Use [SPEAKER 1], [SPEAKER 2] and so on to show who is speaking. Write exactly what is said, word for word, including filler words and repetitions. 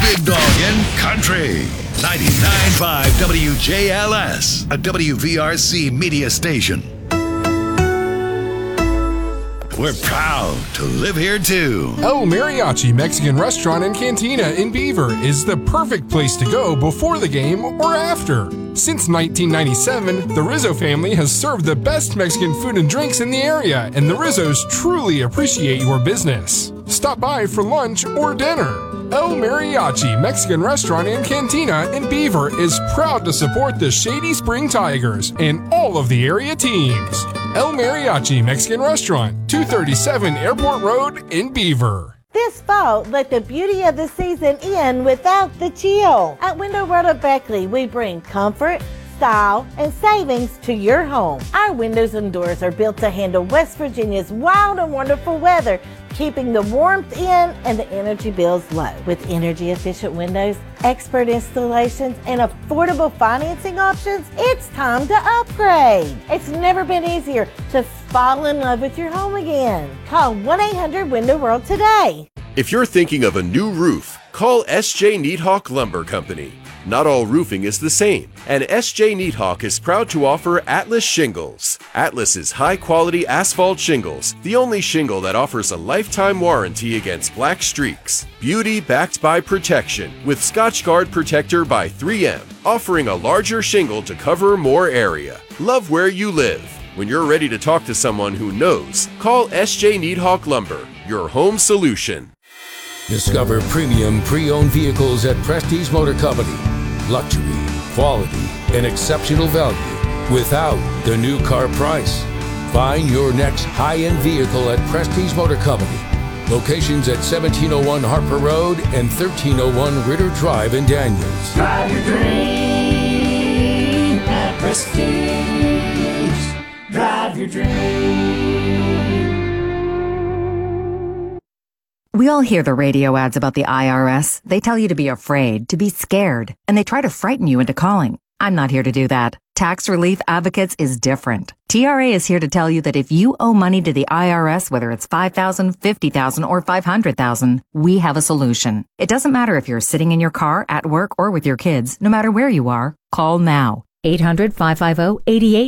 [SPEAKER 1] Big Dog in Country. ninety-nine point five W J L S, a W V R C media station. We're proud to live here too.
[SPEAKER 2] El Mariachi Mexican Restaurant and Cantina in Beaver is the perfect place to go before the game or after. Since nineteen ninety-seven, the Rizzo family has served the best Mexican food and drinks in the area, and the Rizzos truly appreciate your business. Stop by for lunch or dinner. El Mariachi Mexican Restaurant and Cantina in Beaver is proud to support the Shady Spring Tigers and all of the area teams. El Mariachi Mexican Restaurant, two thirty-seven Airport Road in Beaver.
[SPEAKER 3] This fall, let the beauty of the season in without the chill. At Window World of Beckley, we bring comfort, style, and savings to your home. Our windows and doors are built to handle West Virginia's wild and wonderful weather, keeping the warmth in and the energy bills low. With energy-efficient windows, expert installations, and affordable financing options, it's time to upgrade. It's never been easier to fall in love with your home again. Call one eight hundred window world today.
[SPEAKER 4] If you're thinking of a new roof, call S J Needhawk Lumber Company. Not all roofing is the same, and S J Needhawk is proud to offer Atlas Shingles. Atlas is high-quality asphalt shingles, the only shingle that offers a lifetime warranty against black streaks. Beauty backed by protection, with Scotchgard Protector by three M, offering a larger shingle to cover more area. Love where you live. When you're ready to talk to someone who knows, call S J Needhawk Lumber, your home solution.
[SPEAKER 5] Discover premium pre-owned vehicles at Prestige Motor Company. Luxury, quality, and exceptional value without the new car price. Find your next high-end vehicle at Prestige Motor Company. Locations at seventeen oh one Harper Road and thirteen oh one Ritter Drive in Daniels.
[SPEAKER 6] Drive your dream at Prestige. Drive your dream.
[SPEAKER 7] We all hear the radio ads about the I R S. They tell you to be afraid, to be scared, and they try to frighten you into calling. I'm not here to do that. Tax Relief Advocates is different. T R A is here to tell you that if you owe money to the I R S, whether it's five thousand dollars, fifty thousand dollars, or five hundred thousand dollars, we have a solution. It doesn't matter if you're sitting in your car, at work, or with your kids. No matter where you are, call now. eight hundred, five five zero, eight eight